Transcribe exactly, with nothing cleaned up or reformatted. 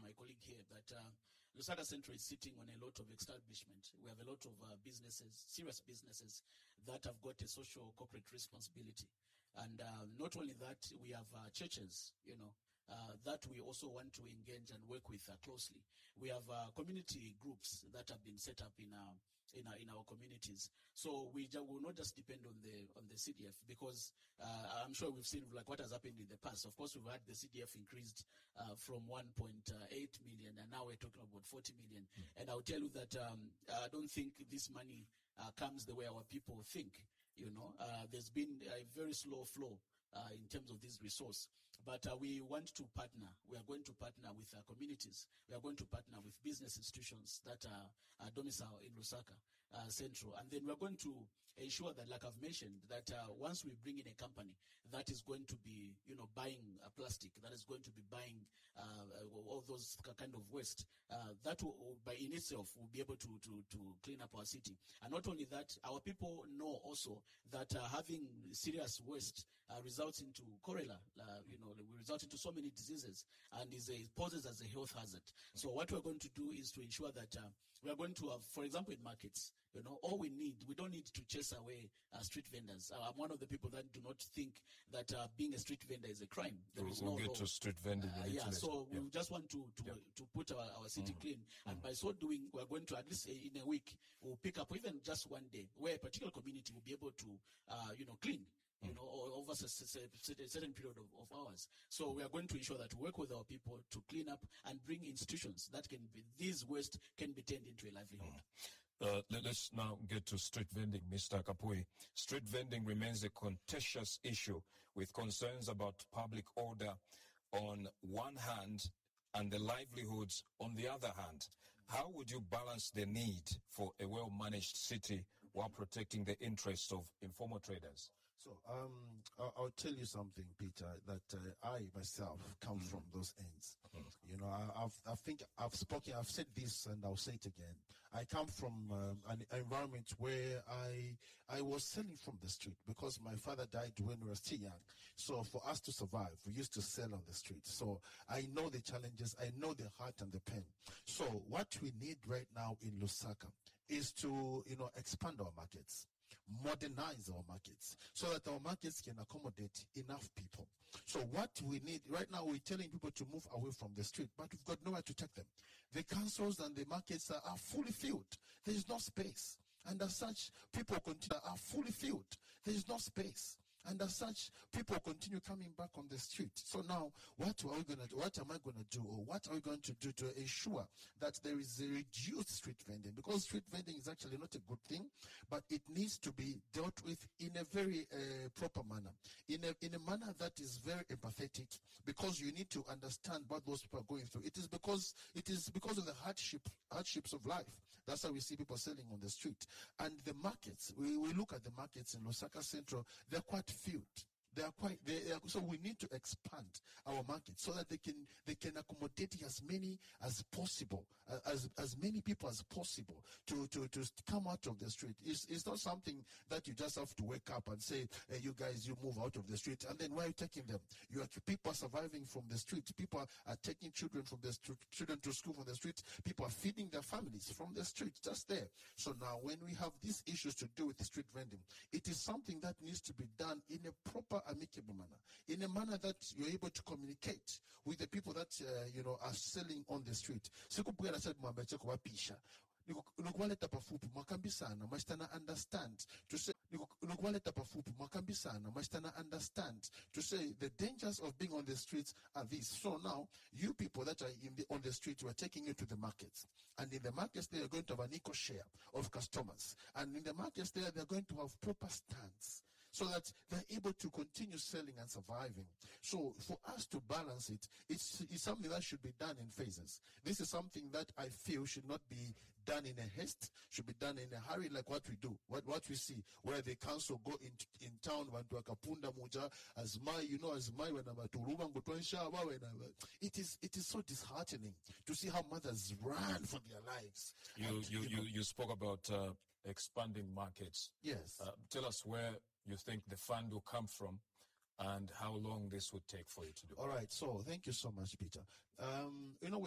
my colleague here, that uh, Lusaka Central is sitting on a lot of establishment. We have a lot of uh, businesses, serious businesses, that have got a social corporate responsibility. And uh, not only that, we have uh, churches, you know, Uh, that we also want to engage and work with uh, closely. We have uh, community groups that have been set up in our in our, in our communities. So we ju- will not just depend on the on the C D F, because uh, I'm sure we've seen like what has happened in the past. Of course, we've had the C D F increased uh, from one point eight million, and now we're talking about forty million. Mm. And I'll tell you that um, I don't think this money uh, comes the way our people think. You know, uh, there's been a very slow flow Uh, in terms of this resource. But uh, we want to partner. We are going to partner with uh, communities. We are going to partner with business institutions that are, are domiciled in Lusaka uh, Central. And then we are going to ensure that, like I've mentioned, that uh, once we bring in a company that is going to be, you know, buying uh, plastic, that is going to be buying uh, all those kind of waste, uh, that will, by in itself, will be able to, to, to clean up our city. And not only that, our people know also that uh, having serious waste uh, results into cholera, uh, you know, we result into so many diseases, and is a, it poses as a health hazard. So what we're going to do is to ensure that uh, we are going to have, for example, in markets, you know, all we need, we don't need to chase away uh, street vendors. Uh, I'm one of the people that do not think that uh, being a street vendor is a crime. There we'll is we'll no get law. to street vending. Uh, yeah, so yeah. we just want to to, yeah. to put our, our city mm-hmm. clean, and mm-hmm. by so doing, we're going to, at least in a week, we'll pick up even just one day where a particular community will be able to, uh, you know, clean. You know, over a certain period of, of hours. So we are going to ensure that we work with our people to clean up and bring institutions that can be, these waste can be turned into a livelihood. Uh, let, us now get to street vending, Mister Kapui. Street vending remains a contentious issue with concerns about public order on one hand and the livelihoods on the other hand. How would you balance the need for a well-managed city while protecting the interests of informal traders? So um, I'll, I'll tell you something, Peter, that uh, I myself come mm. from those ends. Mm. You know, I, I've, I think I've spoken, I've said this, and I'll say it again. I come from um, an environment where I I was selling from the street because my father died when we were still young. So for us to survive, we used to sell on the street. So I know the challenges, I know the heart and the pain. So what we need right now in Lusaka is to, you know, expand our markets, modernize our markets so that our markets can accommodate enough people. So what we need right now, we're telling people to move away from the street, but we've got nowhere to take them. The councils and the markets are, are fully filled. There is no space. And as such, people continue are fully filled. There is no space. And as such, people continue coming back on the street. So now, what are we going to do? What am I going to do? Or what are we going to do to ensure that there is a reduced street vending? Because street vending is actually not a good thing, but it needs to be dealt with in a very uh, proper manner, in a in a manner that is very empathetic, because you need to understand what those people are going through. It is because it is because of the hardship hardships of life. That's how we see people selling on the street. And the markets, we, we look at the markets in Lusaka Central, they're quite filled. They are quite. They are, so we need to expand our market so that they can they can accommodate as many as possible, as as many people as possible to to to come out of the street. It's it's not something that you just have to wake up and say, hey, you guys, you move out of the street, and then where are you taking them? You are people are surviving from the street. People are taking children from the street, children to school from the street. People are feeding their families from the street, just there. So now, when we have these issues to do with street vending, it is something that needs to be done in a proper, amicable manner, in a manner that you're able to communicate with the people that uh, you know are selling on the street. Nikuwaleta pafupi mwakambisana mashtana understand to say nikuwaleta pafupi mwakambisana mashtana understand to say the dangers of being on the streets are these. So now you people that are in the on the street, we are taking you to the markets, and in the markets they are going to have an equal share of customers, and in the markets there they are going to have proper stands so that they're able to continue selling and surviving. So for us to balance it, it's, it's something that should be done in phases. This is something that I feel should not be done in a haste, should be done in a hurry, like what we do, what what we see, where the council go in in town, Kapunda Muja, as my, you know, as my when it is it is so disheartening to see how mothers run for their lives. You and, you, you, know, you you spoke about uh, expanding markets. Yes. Uh, tell us where you think the fund will come from, and how long this would take for you to do. All right. So thank you so much, Peter. Um, you know.